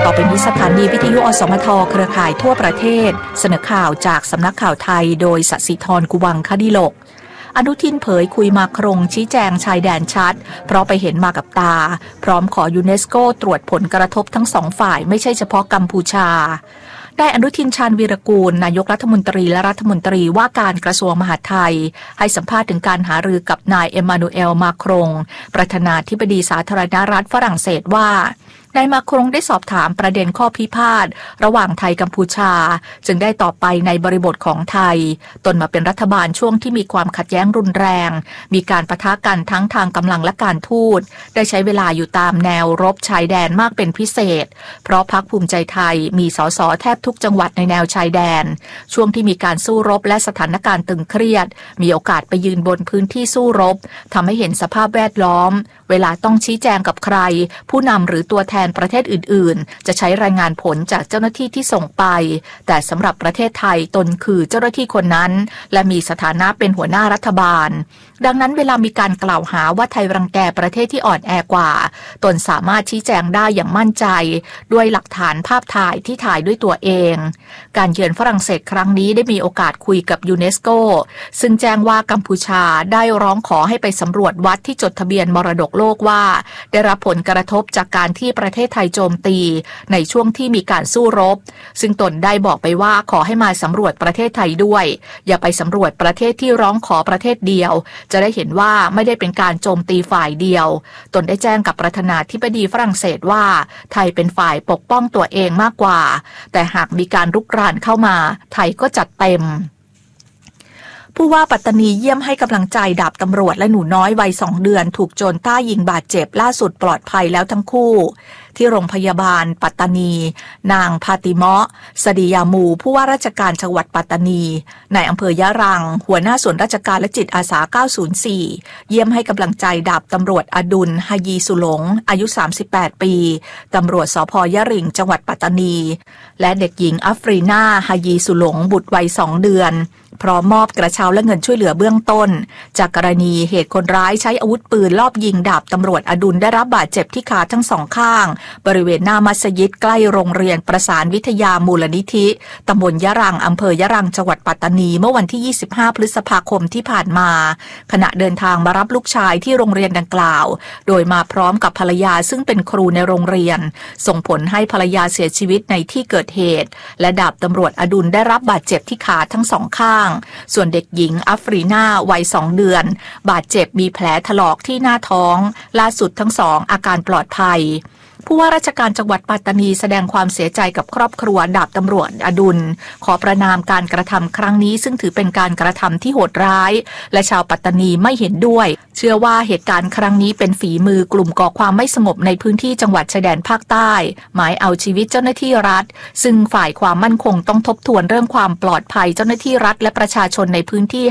อไปนี้สถานีวิทยุอสมทเครือข่ายทั่วประเทศเสนอข่าวจากสำนักข่าวไทยโดยสศิธร กุวังคดิลกอนุทินเผยคุยมาครงชี้แจงชายแดนชัดเพราะไปเห็นมากับตาพร้อมขอยูเนสโกตรวจผลกระทบทั้งสองฝ่ายไม่ใช่เฉพาะกัมพูชาได้อนุทินชาญวีรกูลนายกรัฐมนตรีและรัฐมนตรีว่าการกระทรวงมหาดไทยให้สัมภาษณ์ถึงการหารือกับนายเอมานูเอลมาครงประธานาธิบดีสาธารณรัฐฝรั่งเศสว่านายมาครงได้สอบถามประเด็นข้อพิพาทระหว่างไทยกัมพูชาจึงได้ตอบไปในบริบทของไทยตนมาเป็นรัฐบาลช่วงที่มีความขัดแย้งรุนแรงมีการปะทะกันทั้งทางกำลังและการทูตได้ใช้เวลาอยู่ตามแนวรบชายแดนมากเป็นพิเศษเพราะพรรคภูมิใจไทยมีสสแทบทุกจังหวัดในแนวชายแดนช่วงที่มีการสู้รบและสถานการณ์ตึงเครียดมีโอกาสไปยืนบนพื้นที่สู้รบทำให้เห็นสภาพแวดล้อมเวลาต้องชี้แจงกับใครผู้นำหรือตัวแทนประเทศอื่นๆจะใช้รายงานผลจากเจ้าหน้าที่ที่ส่งไปแต่สำหรับประเทศไทยตนคือเจ้าหน้าที่คนนั้นและมีสถานะเป็นหัวหน้ารัฐบาลดังนั้นเวลามีการกล่าวหาว่าไทยรังแกประเทศที่อ่อนแอกว่าตนสามารถชี้แจงได้อย่างมั่นใจด้วยหลักฐานภาพถ่ายที่ถ่ายด้วยตัวเองการเยือนฝรั่งเศสครั้งนี้ได้มีโอกาสคุยกับยูเนสโกซึ่งแจ้งว่ากัมพูชาได้ร้องขอให้ไปสำรวจวัดที่จดทะเบียนมรดกโลกว่าได้รับผลกระทบจากการที่ประเทศไทยโจมตีในช่วงที่มีการสู้รบซึ่งตนได้บอกไปว่าขอให้มาสำรวจประเทศไทยด้วยอย่าไปสำรวจประเทศที่ร้องขอประเทศเดียวจะได้เห็นว่าไม่ได้เป็นการโจมตีฝ่ายเดียวตนได้แจ้งกับประธานาธิบดีฝรั่งเศสว่าไทยเป็นฝ่ายปกป้องตัวเองมากกว่าแต่หากมีการรุกรานเข้ามาไทยก็จัดเต็มผู้ว่าปัตตานีเยี่ยมให้กำลังใจดาบตำรวจและหนูน้อยวัย2 เดือนถูกโจรใต้ยิงบาดเจ็บล่าสุดปลอดภัยแล้วทั้งคู่ที่โรงพยาบาลปัตตานีนางพาติเมาะสดียามูผู้ว่าราชการจังหวัดปัตตานีในอำเภอยะรังหัวหน้าส่วนราชการและจิตอาสา904เยี่ยมให้กำลังใจดาบตำรวจอดุลฮายีสุหลงอายุ38 ปีตำรวจสภ.ยะริงจังหวัดปัตตานีและเด็กหญิงอัฟรีนาฮายีสุหลงบุตรวัย2 เดือนพร้อมมอบกระเช้าและเงินช่วยเหลือเบื้องต้นจากกรณีเหตุคนร้ายใช้อาวุธปืนลอบยิงดาบตำรวจอดุลได้รับบาดเจ็บที่ขาทั้งสองข้างบริเวณหน้ามัสยิดใกล้โรงเรียนประสานวิทยามูลนิธิตำบลยะรังอำเภอยะรังจังหวัดปัตตานีเมื่อวันที่25 พฤษภาคมที่ผ่านมาขณะเดินทางมารับลูกชายที่โรงเรียนดังกล่าวโดยมาพร้อมกับภรรยาซึ่งเป็นครูในโรงเรียนส่งผลให้ภรรยาเสียชีวิตในที่เกิดเหตุและดาบตำรวจอดุลได้รับบาดเจ็บที่ขาทั้งสองข้างส่วนเด็กหญิงอัฟรีนาวัย2 เดือนบาดเจ็บมีแผลถลอกที่หน้าท้องล่าสุดทั้งสองอาการปลอดภัยผู้ว่าราชการจังหวัดปัตตานีแสดงความเสียใจกับครอบครัวดาบตำรวจอดุลขอประณามการกระทำครั้งนี้ซึ่งถือเป็นการกระทำที่โหดร้ายและชาวปัตตานีไม่เห็นด้วยเชื่อว่าเหตุการณ์ครั้งนี้เป็นฝีมือกลุ่มก่อความไม่สงบในพื้นที่จังหวัดชายแดนภาคใต้หมายเอาชีวิตเจ้าหน้าที่รัฐซึ่งฝ่ายความมั่นคงต้องทบทวนเรื่องความปลอดภัยเจ้าหน้าที่รัฐและประชาชนในพื้นที่